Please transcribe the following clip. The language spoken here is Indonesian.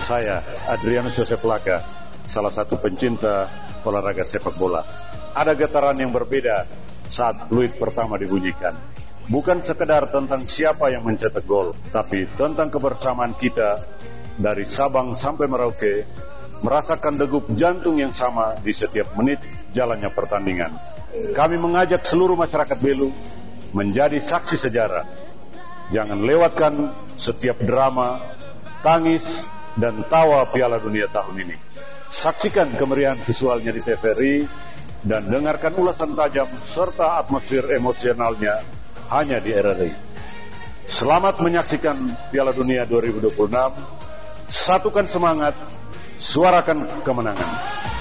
Saya, Adrianus Yosef Laka, salah satu pencinta olahraga sepak bola. Ada getaran yang berbeda saat fluid pertama dibunyikan. Bukan sekedar tentang siapa yang mencetak gol, tapi tentang kebersamaan kita dari Sabang sampai Merauke, merasakan degup jantung yang sama di setiap menit jalannya pertandingan. Kami mengajak seluruh masyarakat Belu menjadi saksi sejarah. Jangan lewatkan setiap drama, tangis, dan tawa Piala Dunia tahun ini. Saksikan kemeriahan visualnya di TVRI dan dengarkan ulasan tajam serta atmosfer emosionalnya hanya di RRI. Selamat menyaksikan Piala Dunia 2026. Satukan semangat, suarakan kemenangan.